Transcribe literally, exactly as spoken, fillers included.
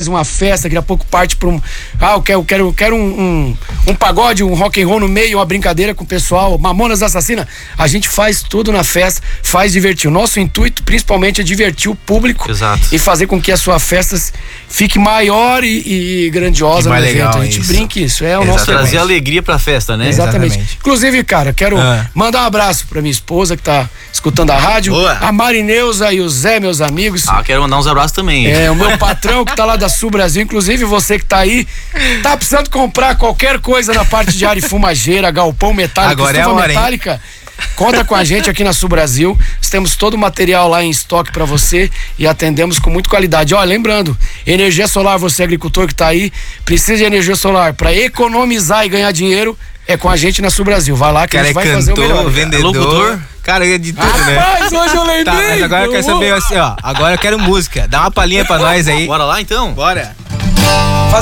faz uma festa, daqui a pouco parte pra um... Ah, eu quero, quero, quero um, um, um pagode, um rock and roll no meio, uma brincadeira com o pessoal, Mamonas Assassina. A gente faz tudo na festa, faz divertir. O nosso intuito, principalmente, é divertir o público. Exato. E fazer com que a sua festa fique maior e, e grandiosa no evento. A gente isso. brinca isso, é o Exato. nosso Trazer negócio. alegria pra festa, né? Exatamente. Exatamente. Inclusive, cara, quero Ah. mandar um abraço pra minha esposa que tá escutando a rádio, Boa. a Marineuza e o Zé, meus amigos. Ah, quero mandar uns abraços também. É, o meu patrão que tá lá da Sul Brasil, inclusive você que tá aí, tá precisando comprar qualquer coisa na parte de área e fumageira, galpão metálico, Agora é a estufa hora, hein? metálica. Conta com a gente aqui na Sul Brasil. Nós temos todo o material lá em estoque pra você e atendemos com muita qualidade. Ó, lembrando, energia solar, você agricultor que tá aí, precisa de energia solar pra economizar e ganhar dinheiro, é com a gente na Sul Brasil. Vai lá que Cara, a gente é vai fazer o cantor, melhor. vendedor. Locutor. Cara, é de tudo, né? Rapaz, hoje eu lembrei. Tá, mas agora eu quero saber assim, ó. Agora eu quero música. Dá uma palhinha pra nós aí. Bora lá então? Bora.